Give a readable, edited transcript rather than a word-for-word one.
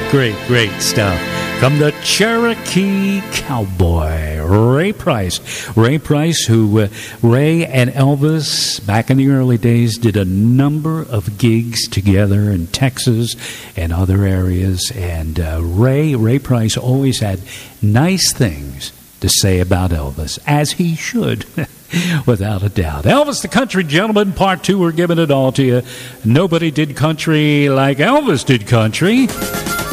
Great stuff. From the Cherokee Cowboy, Ray Price. Ray Price, who Ray and Elvis, back in the early days, did a number of gigs together in Texas and other areas. And Ray Price always had nice things to say about Elvis, as he should, without a doubt. Elvis the Country Gentleman, Part 2, we're giving it all to you. Nobody did country like Elvis did country.